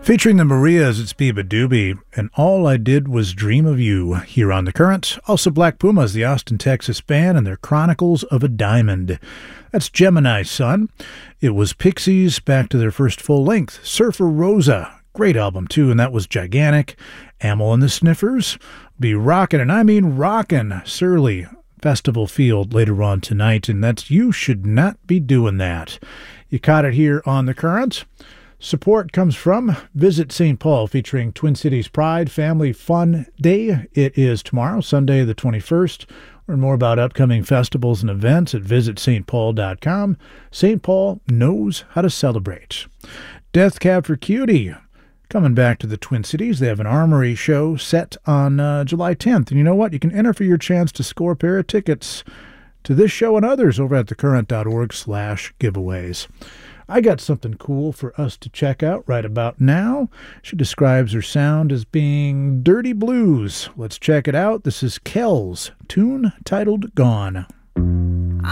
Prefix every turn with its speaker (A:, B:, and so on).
A: Featuring the Marias, it's Biba Doobie, and All I Did Was Dream of You, here on The Current. Also Black Pumas, the Austin, Texas band, and their Chronicles of a Diamond. That's Gemini Sun. It was Pixies back to their first full-length, Surfer Rosa. Great album, too, and that was gigantic. Amyl and the Sniffers be rockin', and I mean rockin', Surly Festival Field later on tonight, and that's You Should Not Be Doing That. You caught it here on The Current. Support comes from Visit St. Paul, featuring Twin Cities Pride Family Fun Day. It is tomorrow, Sunday the 21st. Learn more about upcoming festivals and events at visitstpaul.com. St. Paul knows how to celebrate. Death Cab for Cutie, coming back to the Twin Cities. They have an Armory show set on July 10th. And you know what? You can enter for your chance to score a pair of tickets to this show and others over at thecurrent.org/giveaways. I got something cool for us to check out right about now. She describes her sound as being dirty blues. Let's check it out. This is Kel's tune titled Gone.